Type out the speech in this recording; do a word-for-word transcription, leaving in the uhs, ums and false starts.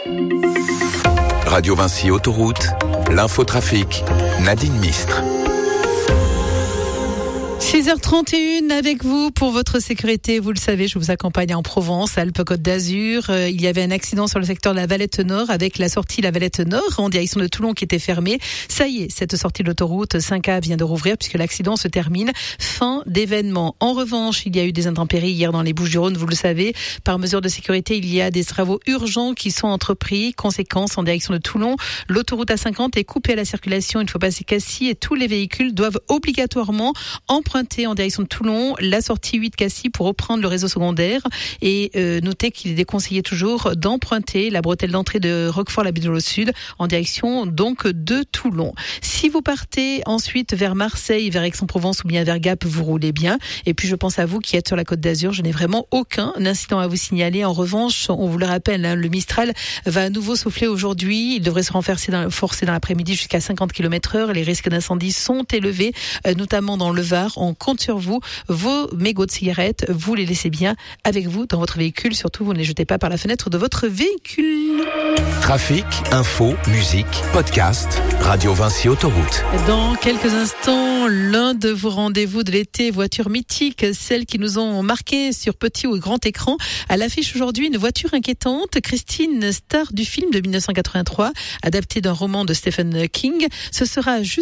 Radio Vinci Autoroute, l'infotrafic, Nadine Mistre. six heures trente et une avec vous pour votre sécurité. Vous le savez, je vous accompagne en Provence, Alpes-Côte d'Azur. Euh, il y avait un accident sur le secteur de la Valette Nord avec la sortie la Valette Nord en direction de Toulon qui était fermée. Ça y est, cette sortie de l'autoroute cinq A vient de rouvrir puisque l'accident se termine. Fin d'événement. En revanche, il y a eu des intempéries hier dans les Bouches-du-Rhône, vous le savez. Par mesure de sécurité, il y a des travaux urgents qui sont entrepris. Conséquence, en direction de Toulon, l'autoroute A cinquante est coupée à la circulation une fois passé Cassis et tous les véhicules doivent obligatoirement emprunter en direction de Toulon la sortie huit Cassis pour reprendre le réseau secondaire et euh, notez qu'il est déconseillé toujours d'emprunter la bretelle d'entrée de Roquefort-la-Bidule au sud en direction donc de Toulon. Si vous partez ensuite vers Marseille, vers Aix-en-Provence ou bien vers Gap, vous roulez bien. Et puis je pense à vous qui êtes sur la Côte d'Azur, je n'ai vraiment aucun incident à vous signaler. En revanche, on vous le rappelle, hein, le Mistral va à nouveau souffler aujourd'hui. Il devrait se renforcer dans, forcer dans l'après-midi jusqu'à cinquante kilomètres heure. Les risques d'incendie sont élevés, euh, notamment dans le Var. On compte sur vous. Vos mégots de cigarettes, vous les laissez bien avec vous dans votre véhicule. Surtout, vous ne les jetez pas par la fenêtre de votre véhicule. Trafic, info, musique, podcast, Radio Vinci Autoroute. Dans quelques instants, l'un de vos rendez-vous de l'été, voitures mythiques, celles qui nous ont marqué sur petit ou grand écran. À l'affiche aujourd'hui, une voiture inquiétante. Christine, star du film de dix-neuf cent quatre-vingt-trois, adapté d'un roman de Stephen King. Ce sera juste